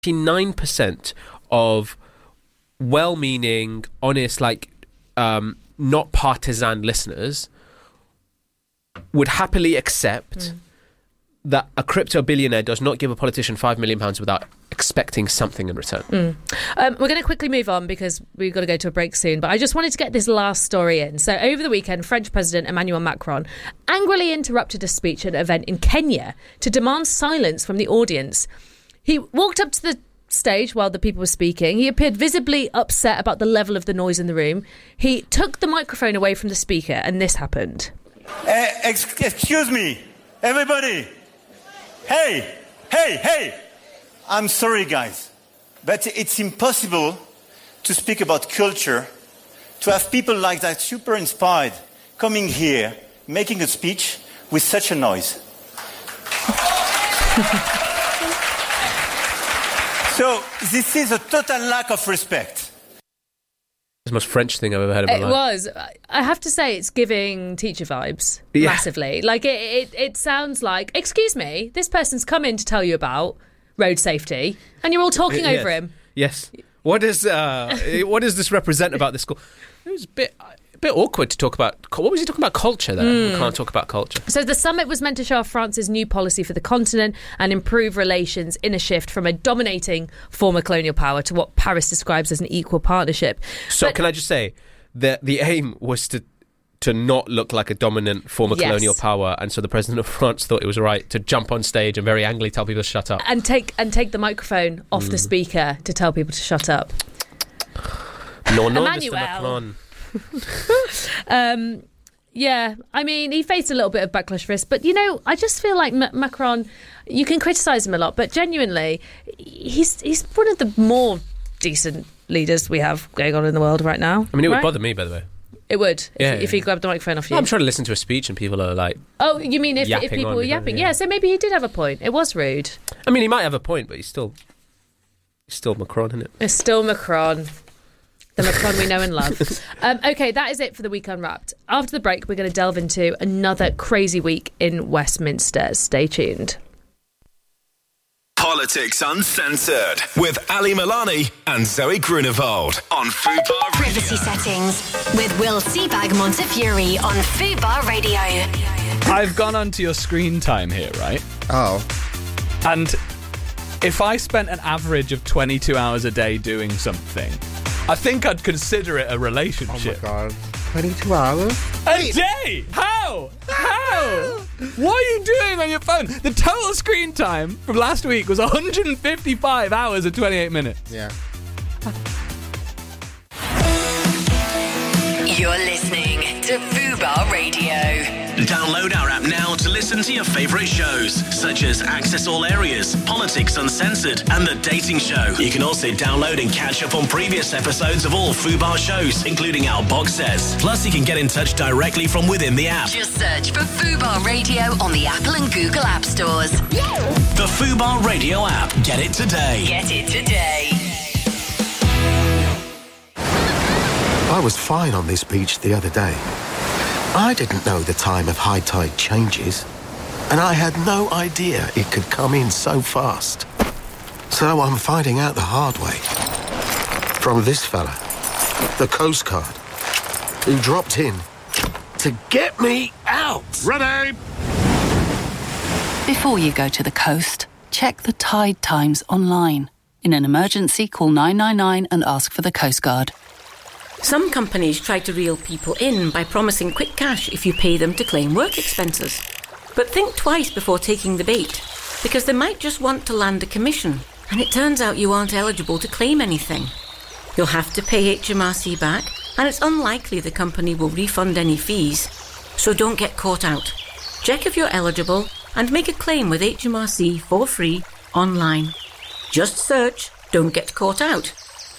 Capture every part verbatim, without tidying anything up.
ninety-nine percent of well-meaning, honest, like, um, not partisan listeners would happily accept mm. that a crypto billionaire does not give a politician five million pounds without expecting something in return. Mm. Um, we're going to quickly move on because we've got to go to a break soon, but I just wanted to get this last story in. So over the weekend, French President Emmanuel Macron angrily interrupted a speech at an event in Kenya to demand silence from the audience. He walked up to the stage while the people were speaking. He appeared visibly upset about the level of the noise in the room. He took the microphone away from the speaker and this happened. Uh, ex- excuse me, everybody. Hey, hey, hey. I'm sorry, guys, but it's impossible to speak about culture, to have people like that super inspired coming here, making a speech with such a noise. So this is a total lack of respect. It's the most French thing I've ever heard in my it life. It was. I have to say, it's giving teacher vibes yeah. massively. Like, it, it, it sounds like, excuse me, this person's come in to tell you about road safety, and you're all talking yes. over him. Yes. What is uh, what does this represent about this school? It was a bit... a bit awkward to talk about. What was he talking about? Culture there. Mm. We can't talk about culture. So the summit was meant to show off France's new policy for the continent and improve relations in a shift from a dominating former colonial power to what Paris describes as an equal partnership. So but, can I just say that the aim was to to not look like a dominant former yes. colonial power, and so the president of France thought it was right to jump on stage and very angrily tell people to shut up and take and take the microphone off mm. the speaker to tell people to shut up. No, no, Emmanuel. Mister Macron. um, yeah, I mean, he faced a little bit of backlash for this, but you know, I just feel like M- Macron, you can criticise him a lot, but genuinely, he's he's one of the more decent leaders we have going on in the world right now. I mean, it right? would bother me, by the way. It would, if, yeah, if yeah. he grabbed the microphone off you. Well, I'm trying to listen to a speech and people are like... Oh, you mean if, if people were yapping? Yeah. yeah, so maybe he did have a point. It was rude. I mean, he might have a point, but he's still, he's still Macron, isn't it? It's still Macron. The Macron we know and love. Um, okay, that is it for the Week Unwrapped. After the break, we're going to delve into another crazy week in Westminster. Stay tuned. Politics Uncensored with Ali Milani and Zoe Grunewald on Fubar Radio. Privacy settings with Will Seabag Montefiore on Fubar Radio. I've gone onto your screen time here, right? Oh. And if I spent an average of twenty-two hours a day doing something, I think I'd consider it a relationship. Oh my god. twenty-two hours? A day? How? How? What are you doing on your phone? The total screen time from last week was one hundred fifty-five hours and twenty-eight minutes. Yeah. You're listening to Fubar Radio. Download our app now to listen to your favourite shows, such as Access All Areas, Politics Uncensored, and The Dating Show. You can also download and catch up on previous episodes of all Fubar shows, including our box sets. Plus, you can get in touch directly from within the app. Just search for Fubar Radio on the Apple and Google App Stores. The Fubar Radio app. Get it today. Get it today. I was fine on this beach the other day. I didn't know the time of high tide changes, and I had no idea it could come in so fast. So I'm finding out the hard way. From this fella, the Coast Guard, who dropped in to get me out. Ready! Before you go to the coast, check the tide times online. In an emergency, call nine nine nine and ask for the Coast Guard. Some companies try to reel people in by promising quick cash if you pay them to claim work expenses. But think twice before taking the bait, because they might just want to land a commission, and it turns out you aren't eligible to claim anything. You'll have to pay H M R C back, and it's unlikely the company will refund any fees, so don't get caught out. Check if you're eligible and make a claim with H M R C for free online. Just search "Don't Get Caught Out."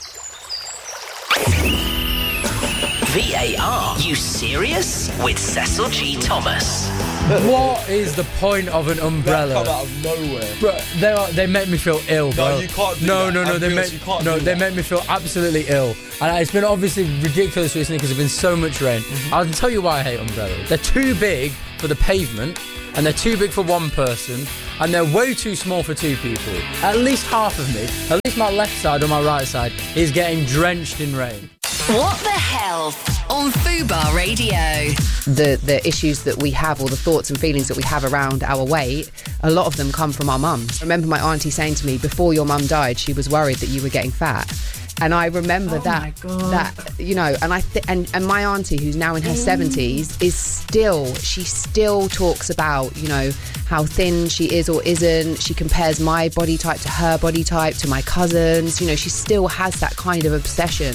V A R, you serious? With Cecil G. Thomas. What is the point of an umbrella? That come out of nowhere. Bro, they are, they make me feel ill, bro. No, you can't do no, that. No, no, I'm they honest, make you can't no, do they that. make me feel absolutely ill. And it's been obviously ridiculous recently because there's been so much rain. Mm-hmm. I'll tell you why I hate umbrellas. They're too big for the pavement, and they're too big for one person, and they're way too small for two people. At least half of me, at least my left side or my right side, is getting drenched in rain. What the hell on Fubar Radio? The the issues that we have, or the thoughts and feelings that we have around our weight, a lot of them come from our mums. I remember my auntie saying to me, before your mum died, she was worried that you were getting fat. And I remember oh that, that you know, and I th- and and my auntie, who's now in her seventies, is still she still talks about, you know, how thin she is or isn't. She compares my body type to her body type, to my cousins. You know, she still has that kind of obsession.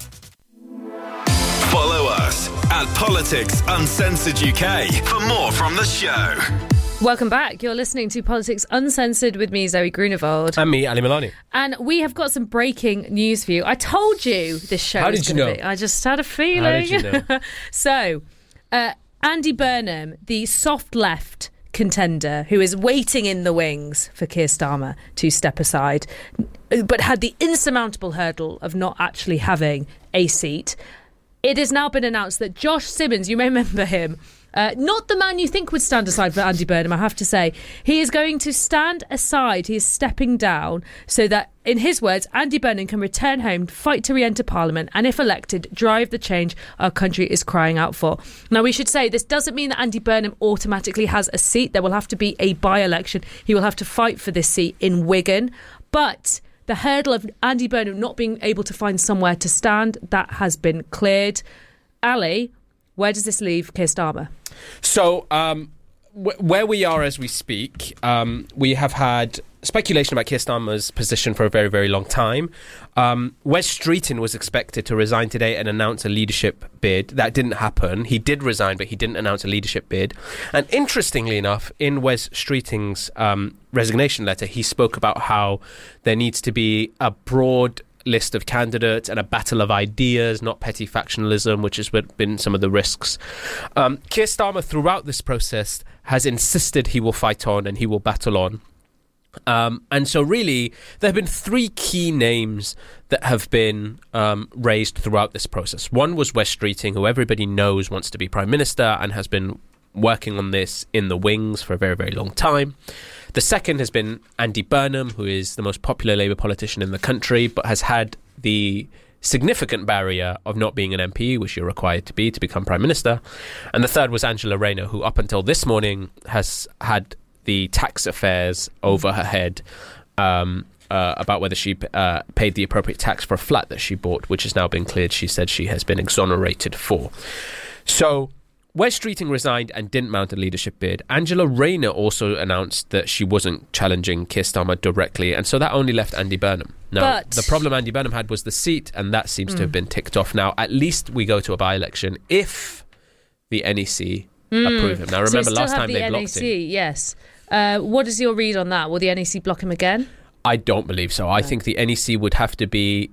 Follow us at Politics Uncensored U K for more from the show. Welcome back. You're listening to Politics Uncensored with me, Zoe Grunewald. And me, Ali Milani. And we have got some breaking news for you. I told you this show How was did you going to know? be. I just had a feeling. How did you know? So, uh, Andy Burnham, the soft left contender who is waiting in the wings for Keir Starmer to step aside, but had the insurmountable hurdle of not actually having a seat. It has now been announced that Josh Simmons, you may remember him, Uh, not the man you think would stand aside for Andy Burnham, I have to say. He is going to stand aside. He is stepping down so that, in his words, Andy Burnham can return home, fight to re-enter Parliament, and if elected, drive the change our country is crying out for. Now, we should say this doesn't mean that Andy Burnham automatically has a seat. There will have to be a by-election. He will have to fight for this seat in Wigan. But the hurdle of Andy Burnham not being able to find somewhere to stand, that has been cleared. Ali, where does this leave Keir Starmer? So, um, w- where we are as we speak, um, we have had speculation about Keir Starmer's position for a very, very long time. Um, Wes Streeting was expected to resign today and announce a leadership bid. That didn't happen. He did resign, but he didn't announce a leadership bid. And interestingly enough, in Wes Streeting's um, resignation letter, he spoke about how there needs to be a broad list of candidates and a battle of ideas, not petty factionalism, which has been some of the risks. Um, Keir Starmer, throughout this process, has insisted he will fight on and he will battle on. Um, and so really, there have been three key names that have been um, raised throughout this process. One was Wes Streeting, who everybody knows wants to be Prime Minister and has been working on this in the wings for a very, very long time. The second has been Andy Burnham, who is the most popular Labour politician in the country, but has had the significant barrier of not being an M P, which you're required to be to become Prime Minister. And the third was Angela Rayner, who up until this morning has had the tax affairs over her head um, uh, about whether she uh, paid the appropriate tax for a flat that she bought, which has now been cleared. She said she has been exonerated for. So Wes Streeting resigned and didn't mount a leadership bid. Angela Rayner also announced that she wasn't challenging Keir Starmer directly, and so that only left Andy Burnham. Now, But- the problem Andy Burnham had was the seat, and that seems Mm. to have been ticked off now. At least we go to a by-election if the N E C Mm. approve him. Now, So we remember, still last have time the they N E blocked C, him. yes. Uh, what is your read on that? Will the N E C block him again? I don't believe so. I think the N E C would have to be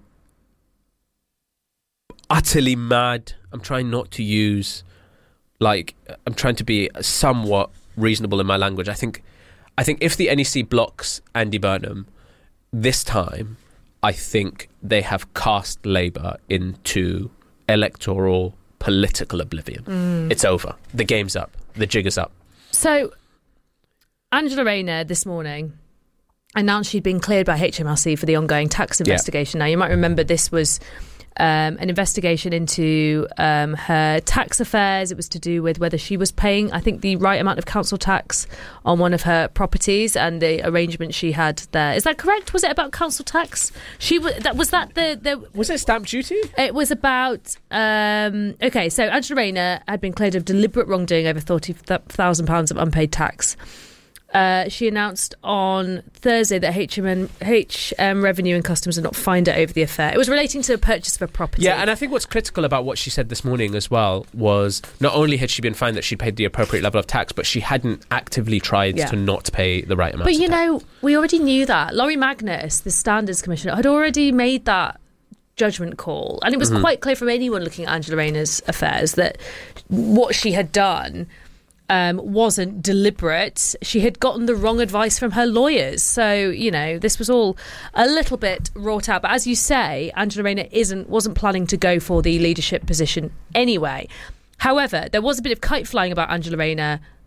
utterly mad. I'm trying not to use, like, I'm trying to be somewhat reasonable in my language. I think, I think if the N E C blocks Andy Burnham this time, I think they have cast Labour into electoral political oblivion. Mm. It's over. The game's up. The jig is up. So, Angela Rayner this morning announced she'd been cleared by H M R C for the ongoing tax investigation. Now, you might remember this was um, an investigation into um, her tax affairs. It was to do with whether she was paying, I think, the right amount of council tax on one of her properties and the arrangement she had there. Is that correct? Was it about council tax? She was that was that the, the was it stamp duty? It was about um, okay. So Angela Rayner had been cleared of deliberate wrongdoing over thirty thousand pounds of unpaid tax. Uh, she announced on Thursday that H M, H M Revenue and Customs had not fined her over the affair. It was relating to the purchase of a property. Yeah, and I think what's critical about what she said this morning as well was not only had she been fined that she paid the appropriate level of tax, but she hadn't actively tried Yeah. to not pay the right amount But of you tax. know, we already knew that. Laurie Magnus, the Standards Commissioner, had already made that judgment call. And it was Mhm. quite clear from anyone looking at Angela Rayner's affairs that what she had done um, wasn't deliberate. She had gotten the wrong advice from her lawyers. So, you know, this was all a little bit wrought out. But as you say, Angela Rayner isn't wasn't planning to go for the leadership position anyway. However, there was a bit of kite flying about Angela Rayner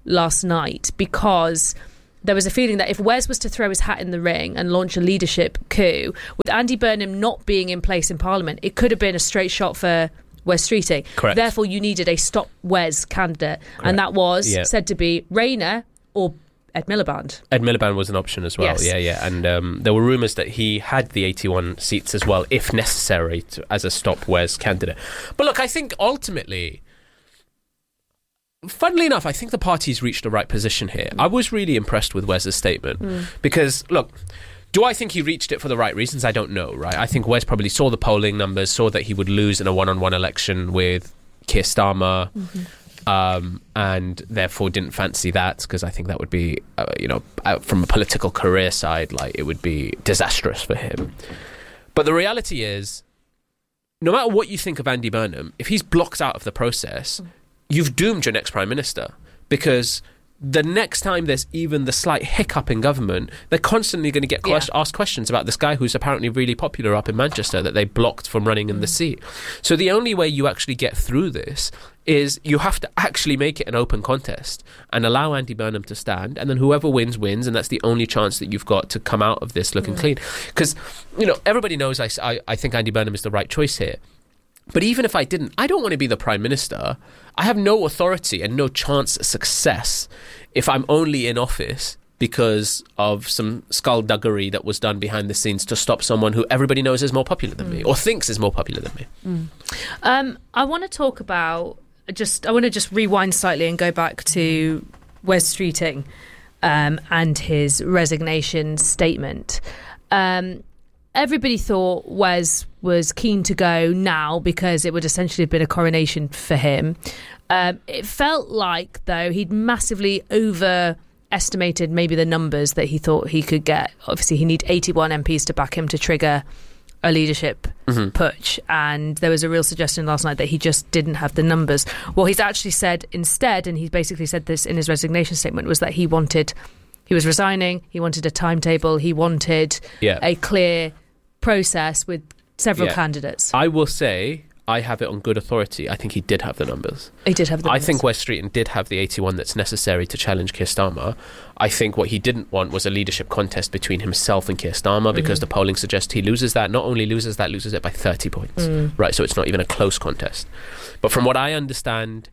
last night because there was a feeling that if Wes was to throw his hat in the ring and launch a leadership coup, with Andy Burnham not being in place in Parliament, it could have been a straight shot for Wes Streeting. Correct. Therefore, you needed a stop Wes candidate. Correct. And that was Yeah. said to be Rayner or Ed Miliband. Ed Miliband was an option as well. Yes. Yeah, yeah. And um, there were rumours that he had the eighty-one seats as well, if necessary, to, as a stop Wes candidate. But look, I think ultimately, funnily enough, I think the party's reached the right position here. I was really impressed with Wes's statement Mm. because, look, do I think he reached it for the right reasons? I don't know, right? I think Wes probably saw the polling numbers, saw that he would lose in a one-on-one election with Keir Starmer, Mm-hmm. um, and therefore didn't fancy that because I think that would be, uh, you know, out from a political career side, like it would be disastrous for him. But the reality is, no matter what you think of Andy Burnham, if he's blocked out of the process, you've doomed your next Prime Minister, because the next time there's even the slight hiccup in government, they're constantly going to get quest- Yeah. asked questions about this guy who's apparently really popular up in Manchester that they blocked from running in the seat. So the only way you actually get through this is you have to actually make it an open contest and allow Andy Burnham to stand, and then whoever wins, wins, and that's the only chance that you've got to come out of this looking Mm. clean. Because, you know, everybody knows I, I, I think Andy Burnham is the right choice here. But even if I didn't, I don't want to be the Prime Minister. I have no authority and no chance of success if I'm only in office because of some skullduggery that was done behind the scenes to stop someone who everybody knows is more popular than me, or thinks is more popular than me. Mm. Um, I want to talk about just. I want to just rewind slightly and go back to Wes Streeting um, and his resignation statement. Um, everybody thought Wes was keen to go now because it would essentially have been a coronation for him. Um, it felt like, though, he'd massively overestimated maybe the numbers that he thought he could get. Obviously, he need eighty-one M Ps to back him to trigger a leadership Mm-hmm. putsch, and there was a real suggestion last night that he just didn't have the numbers. What he's actually said instead, and he basically said this in his resignation statement, was that he wanted, he was resigning, he wanted a timetable, he wanted Yeah. a clear process with several Yeah. candidates. I will say, I have it on good authority, I think he did have the numbers. He did have the I numbers. think Wes Streeting did have the eighty-one that's necessary to challenge Keir Starmer. I think what he didn't want was a leadership contest between himself and Keir Starmer, because Mhm. the polling suggests he loses that. Not only loses that, loses it by thirty points. Mm. Right, so it's not even a close contest. But from what I understand,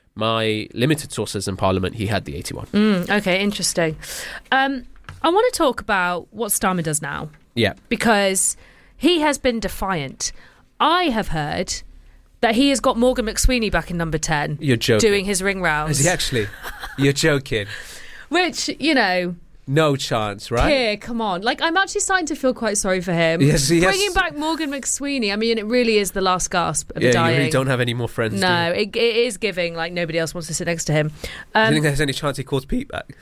my limited sources in Parliament, he had the eighty-one. Mm, okay, interesting. Um, I want to talk about what Starmer does now, Yeah. because he has been defiant. I have heard that he has got Morgan McSweeney back in number ten. You're joking. Doing his ring rounds. Is he actually? You're joking. Which, you know, No chance, right? Keir, come on. Like, I'm actually starting to feel quite sorry for him. Yes, yes. Bringing back Morgan McSweeney, I mean, it really is the last gasp of Yeah, a dying. you really don't have any more friends, do No, you? it, it is giving like nobody else wants to sit next to him. Do you Um, think there's any chance he calls Pete back?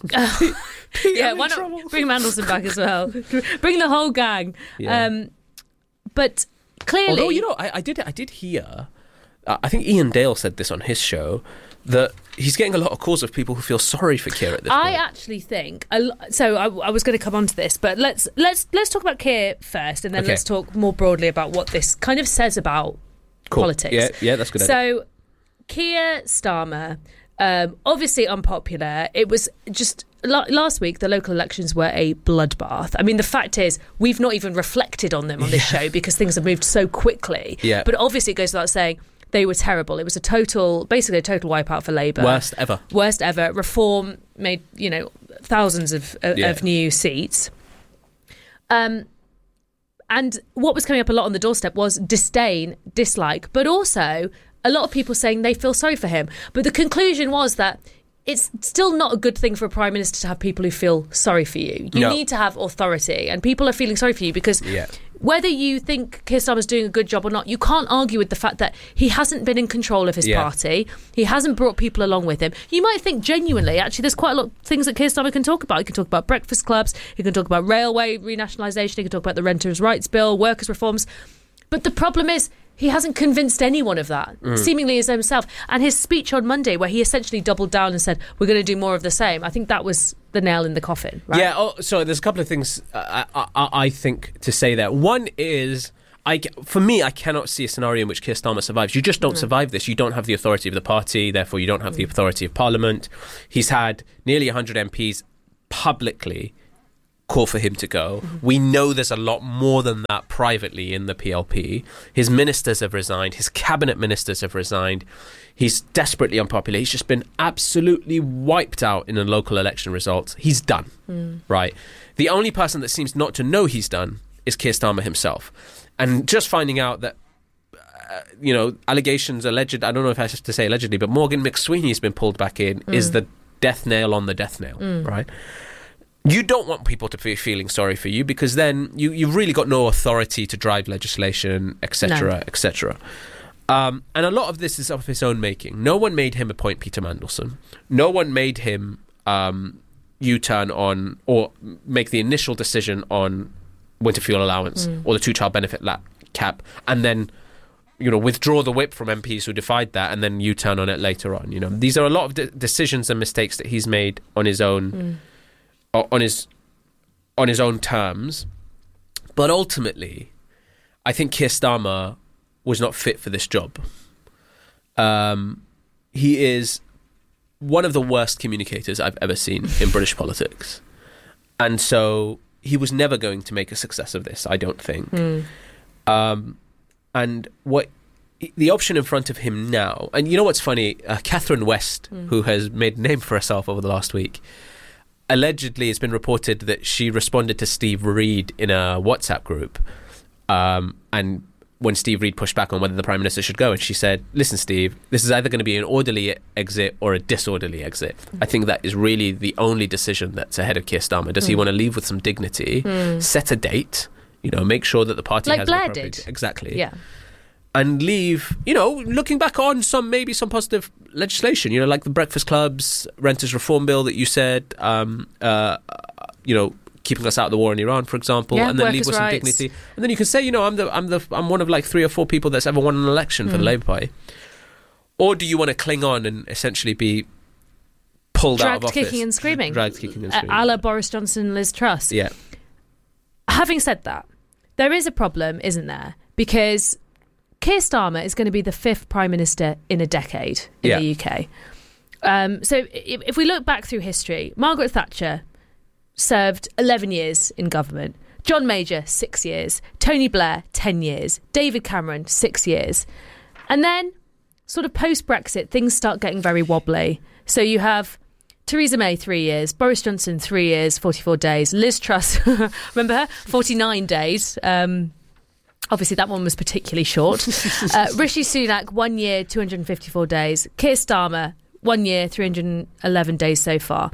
yeah, why not bring Mandelson back as well? Bring the whole gang. Yeah. Um, but clearly, Although, you know, I, I did I did hear, uh, I think Ian Dale said this on his show, that he's getting a lot of calls of people who feel sorry for Keir at this I point. actually think a lo- so. I, I was going to come on to this, but let's let's let's talk about Keir first, and then Okay. let's talk more broadly about what this kind of says about Cool. politics. Yeah, yeah, that's a good. idea. So, Keir Starmer, um, obviously unpopular. It was just la- last week. The local elections were a bloodbath. I mean, the fact is, we've not even reflected on them on this show because things have moved so quickly. Yeah. But obviously, it goes without saying they were terrible. It was a total, basically a total wipeout for Labour. Worst ever. Worst ever. Reform made, you know, thousands of of, Yeah. of new seats. Um. And what was coming up a lot on the doorstep was disdain, dislike, but also a lot of people saying they feel sorry for him. But the conclusion was that it's still not a good thing for a prime minister to have people who feel sorry for you. You No. need to have authority, and people are feeling sorry for you because Yeah. whether you think Keir Starmer's doing a good job or not, you can't argue with the fact that he hasn't been in control of his Yeah. party. He hasn't brought people along with him. You might think genuinely, actually, there's quite a lot of things that Keir Starmer can talk about. He can talk about breakfast clubs. He can talk about railway renationalisation. He can talk about the Renters' Rights Bill, workers' reforms. But the problem is, he hasn't convinced anyone of that, Mm. seemingly as himself. And his speech on Monday, where he essentially doubled down and said, we're going to do more of the same, I think that was the nail in the coffin, right? Yeah, oh, so there's a couple of things uh, I, I, I think to say there. One is, I, for me, I cannot see a scenario in which Keir Starmer survives. You just don't No. survive this. You don't have the authority of the party, therefore you don't have the authority of Parliament. He's had nearly one hundred M Ps publicly call for him to go. We know there's a lot more than that privately in the P L P. His ministers have resigned. His cabinet ministers have resigned. He's desperately unpopular. He's just been absolutely wiped out in the local election results. He's done, Mm. right? The only person that seems not to know he's done is Keir Starmer himself. And just finding out that, uh, you know, allegations alleged, I don't know if I have to say allegedly, but Morgan McSweeney has been pulled back in, Mm. is the death nail on the death nail, Mm. right? You don't want people to be feeling sorry for you, because then you, you've really got no authority to drive legislation, et cetera, No. et cetera. Um, and a lot of this is of his own making. No one made him appoint Peter Mandelson. No one made him um, U-turn on or make the initial decision on winter fuel allowance Mm. or the two-child benefit la- cap, and then, you know, withdraw the whip from M Ps who defied that, and then U-turn on it later on. You know, these are a lot of de- decisions and mistakes that he's made on his own, Mm. o- on his on his own terms. But ultimately, I think Keir Starmer was not fit for this job. Um, he is one of the worst communicators I've ever seen in British politics, and so he was never going to make a success of this, I don't think. Mm. Um, and what the option in front of him now, and you know what's funny? Uh, Catherine West, Mm. who has made a name for herself over the last week, allegedly it's been reported that she responded to Steve Reid in a WhatsApp group, um, and when Steve Reid pushed back on whether the Prime Minister should go, and she said, listen, Steve, this is either going to be an orderly exit or a disorderly exit. I think that is really the only decision that's ahead of Keir Starmer. Does he Mm. want to leave with some dignity, Mm. set a date, you know, make sure that the party Like has Blair an appropriate- did. Exactly. Yeah. And leave, you know, looking back on some, maybe some positive legislation, you know, like the breakfast clubs, renters reform bill that you said, um, uh, you know, keeping us out of the war in Iran, for example, Yeah, and then leave workers' with some rights. dignity. And then you can say, you know, I'm the, I'm the, I'm one of like three or four people that's ever won an election for the Mm. Labour Party. Or do you want to cling on and essentially be pulled out Dragged of office? kicking and screaming. Dragged kicking and Uh, screaming. a la Boris Johnson and Liz Truss. Yeah. Having said that, there is a problem, isn't there? Because Keir Starmer is going to be the fifth Prime Minister in a decade in Yeah. the U K. Um, so if, if we look back through history, Margaret Thatcher served eleven years in government. John Major, six years. Tony Blair, ten years. David Cameron, six years. And then, sort of post-Brexit, things start getting very wobbly. So you have Theresa May, three years. Boris Johnson, three years, forty-four days. Liz Truss, remember her? forty-nine days. Um, obviously, that one was particularly short. uh, Rishi Sunak, one year, two hundred fifty-four days. Keir Starmer, one year, three hundred eleven days so far.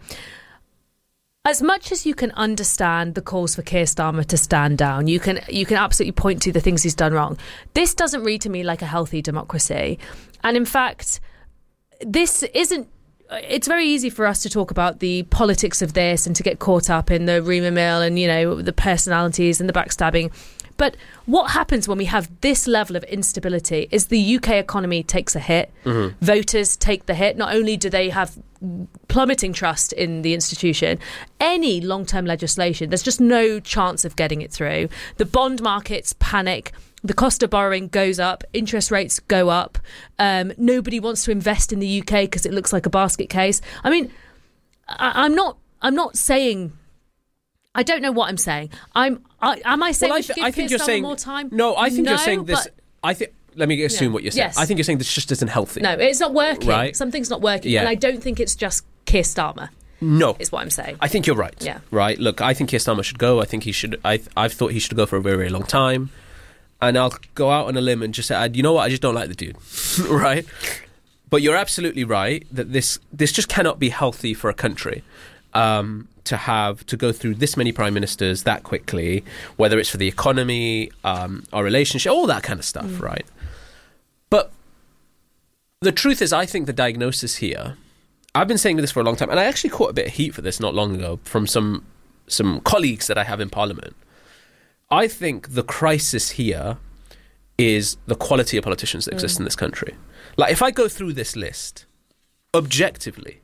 As much as you can understand the calls for Keir Starmer to stand down, you can you can absolutely point to the things he's done wrong. This doesn't read to me like a healthy democracy. And in fact, this isn't... It's very easy for us to talk about the politics of this and to get caught up in the rumour mill and, you know, the personalities and the backstabbing. But what happens when we have this level of instability is the U K economy takes a hit. Mhm. Voters take the hit. Not only do they have plummeting trust in the institution, any long-term legislation, there's just no chance of getting it through. The bond markets panic. The cost of borrowing goes up. Interest rates go up. Um, nobody wants to invest in the U K because it looks like a basket case. I mean, I, I'm not. I'm not saying. I don't know what I'm saying. I'm. I, am I saying Well, I, we should th- give I think Keir you're Starmer saying more time? No, I think No, you're saying this. but- I think. Let me assume Yeah. what you're saying. Yes. I think you're saying this just isn't healthy. No, it's not working. Right. Something's not working, Yeah. and I don't think it's just Keir Starmer. No, is what I'm saying. I think you're right. Yeah. Right. Look, I think Keir Starmer should go. I think he should. I. I've thought he should go for a very, very long time. And I'll go out on a limb and just say, you know what? I just don't like the dude. Right. But you're absolutely right that this this just cannot be healthy for a country. Um, to have to go through this many prime ministers that quickly, whether it's for the economy, um, our relationship, all that kind of stuff, Mm. right? But the truth is, I think the diagnosis here, I've been saying this for a long time, and I actually caught a bit of heat for this not long ago from some some colleagues that I have in Parliament. I think the crisis here is the quality of politicians that exist Mm. in this country. Like, if I go through this list, objectively,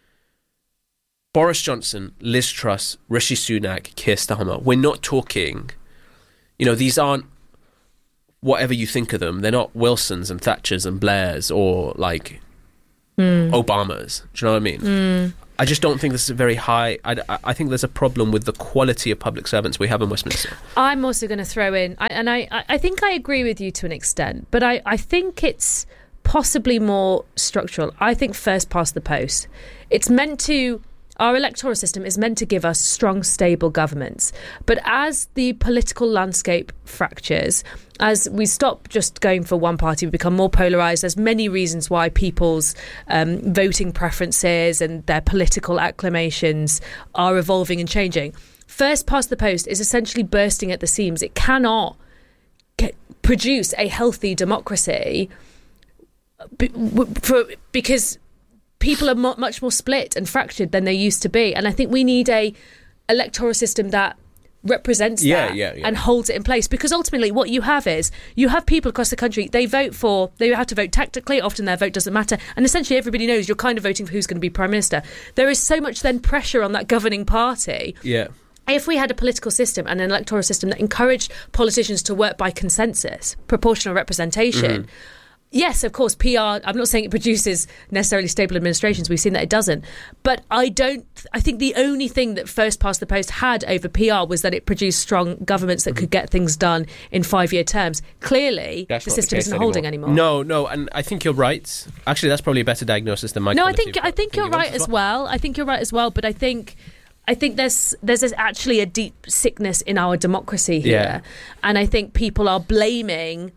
Boris Johnson, Liz Truss, Rishi Sunak, Keir Starmer, we're not talking, you know, these aren't whatever you think of them, they're not Wilsons and Thatchers and Blairs or like Mm. Obamas. Do you know what I mean? Mm. I just don't think this is a very high. I, I think there's a problem with the quality of public servants we have in Westminster. I'm also going to throw in, I, and I, I think I agree with you to an extent, but I, I think it's possibly more structural. I think first past the post. It's meant to, our electoral system is meant to give us strong, stable governments. But as the political landscape fractures, as we stop just going for one party, we become more polarised. There's many reasons why people's um, voting preferences and their political acclamations are evolving and changing. First past the post is essentially bursting at the seams. It cannot get, produce a healthy democracy b- w- for, because people are mo- much more split and fractured than they used to be. And I think we need a electoral system that represents Yeah, that yeah, yeah. and holds it in place, because ultimately what you have is you have people across the country, they vote for, they have to vote tactically, often their vote doesn't matter, and essentially everybody knows you're kind of voting for who's going to be Prime Minister. There is so much then pressure on that governing party. Yeah. If we had a political system and an electoral system that encouraged politicians to work by consensus, proportional representation, Mhm. yes, of course, P R, I'm not saying it produces necessarily stable administrations. We've seen that it doesn't. But I don't, I think the only thing that first past the post had over P R was that it produced strong governments that could get things done in five-year terms. Clearly, That's the not system case isn't holding anymore. No, no, and I think you're right. Actually, that's probably a better diagnosis than my No, I quality think of I think you're thinking right of it. as well. I think you're right as well. But I think I think there's there's actually a deep sickness in our democracy here, Yeah. and I think people are blaming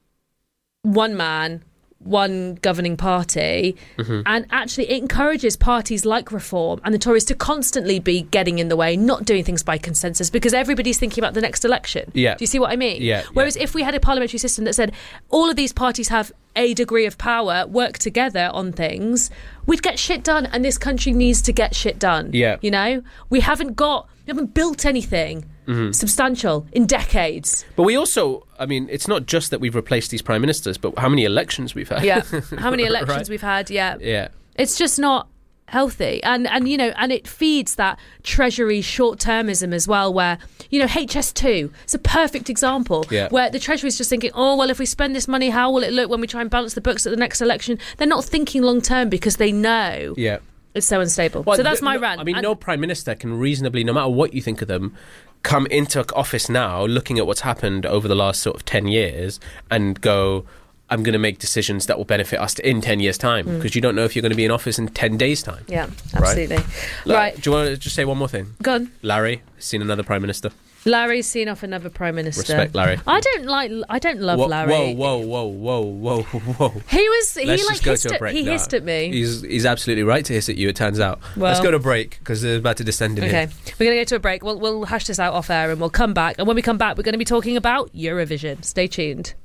one man, one governing party, Mhm. and actually it encourages parties like Reform and the Tories to constantly be getting in the way, not doing things by consensus, because everybody's thinking about the next election. Yeah. Do you see what I mean? Yeah, yeah. Whereas if we had a parliamentary system that said all of these parties have a degree of power, work together on things, we'd get shit done, and this country needs to get shit done. Yeah. You know? We haven't got, we haven't built anything Mhm. substantial in decades. But we also, I mean, it's not just that we've replaced these prime ministers, but how many elections we've had. Yeah. How many elections Right? we've had? Yeah. Yeah. It's just not healthy, and and you know, and it feeds that treasury short-termism as well, where, you know, H S two, it's a perfect example. Yeah. Where the treasury is just thinking, oh well, if we spend this money, how will it look when we try and balance the books at the next election? They're not thinking long-term because they know Yeah. it's so unstable. Well, so that's no- my no- rant. I mean, And- no prime minister can reasonably, no matter what you think of them, come into office now looking at what's happened over the last sort of ten years and go, I'm going to make decisions that will benefit us in ten years' time, Mm. because you don't know if you're going to be in office in ten days' time. Yeah, Right? absolutely. La- Right. Do you want to just say one more thing? Go on. Larry, seen another prime minister. Larry's seen off another prime minister. Respect Larry. I don't like. I don't love whoa, Larry. Whoa, whoa, whoa, whoa, whoa, whoa. He was. He Let's like just go hissed to a at, break. he No. hissed at me. He's he's absolutely right to hiss at you, it turns out. Well- Let's go to break, because they're about to descend in Okay, here. we're going to go to a break. We'll, we'll hash this out off air and we'll come back. And when we come back, we're going to be talking about Eurovision. Stay tuned.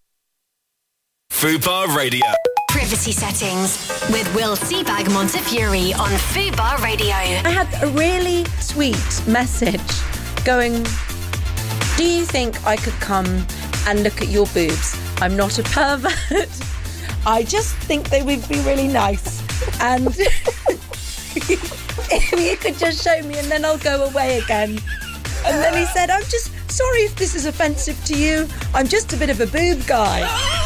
Fubar Radio. Privacy settings with Will Seabag Montefiore on Fubar Radio. I had a really sweet message going, do you think I could come and look at your boobs? I'm not a pervert. I just think they would be really nice. And if you could just show me and then I'll go away again. And then he said, I'm just sorry if this is offensive to you. I'm just a bit of a boob guy.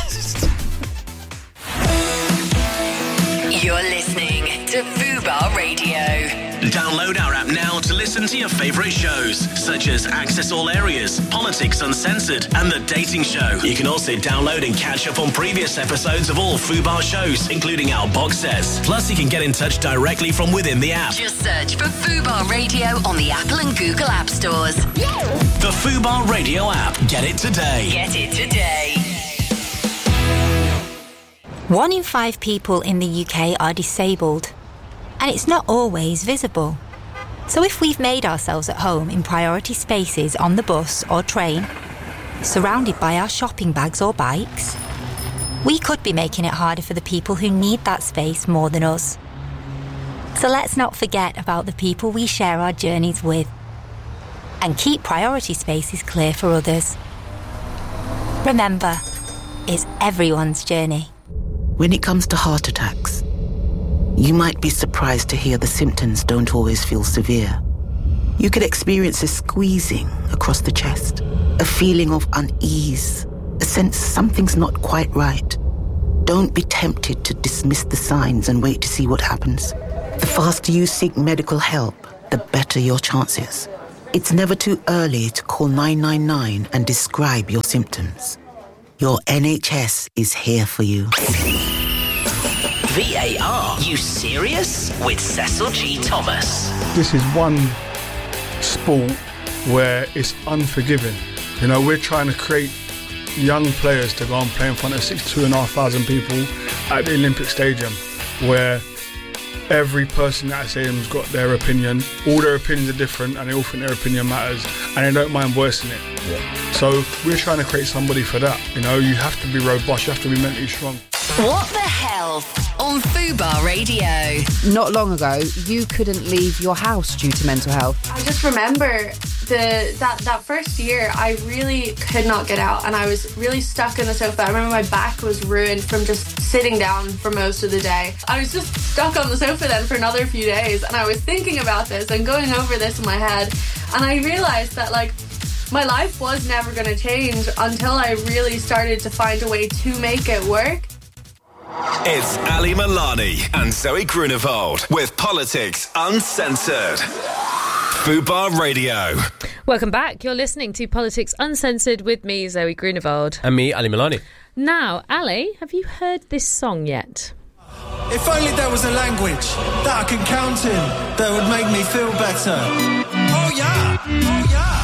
You're listening to Fubar Radio. Download our app now to listen to your favourite shows, such as Access All Areas, Politics Uncensored, and The Dating Show. You can also download and catch up on previous episodes of all Fubar shows, including our box sets. Plus, you can get in touch directly from within the app. Just search for Fubar Radio on the Apple and Google App Stores. The Fubar Radio app. Get it today. Get it today. One in five people in the U K are disabled, and it's not always visible. So if we've made ourselves at home in priority spaces on the bus or train, surrounded by our shopping bags or bikes, we could be making it harder for the people who need that space more than us. So let's not forget about the people we share our journeys with, and keep priority spaces clear for others. Remember, it's everyone's journey. When it comes to heart attacks, you might be surprised to hear the symptoms don't always feel severe. You could experience a squeezing across the chest, a feeling of unease, a sense something's not quite right. Don't be tempted to dismiss the signs and wait to see what happens. The faster you seek medical help, the better your chances. It's never too early to call nine nine nine and describe your symptoms. Your N H S is here for you. V A R, you serious? With Cecil G. Thomas. This is one sport where it's unforgiving. You know, we're trying to create young players to go and play in front of sixty-two and a half thousand people at the Olympic Stadium, where every person at that stadium's got their opinion. All their opinions are different, and they all think their opinion matters, and they don't mind voicing it. Yeah. So we're trying to create somebody for that. You know, you have to be robust, you have to be mentally strong. What the hell on Fubar Radio? Not long ago, you couldn't leave your house due to mental health. I just remember the that, that first year, I really could not get out, and I was really stuck in the sofa. I remember my back was ruined from just sitting down for most of the day. I was just stuck on the sofa then for another few days, and I was thinking about this and going over this in my head, and I realised that, like, my life was never going to change until I really started to find a way to make it work. It's Ali Milani and Zoe Grunewald with Politics Uncensored. Fubar Radio. Welcome back. You're listening to Politics Uncensored with me, Zoe Grunewald. And me, Ali Milani. Now, Ali, have you heard this song yet? If only there was a language that I could count in that would make me feel better. Oh yeah, oh yeah.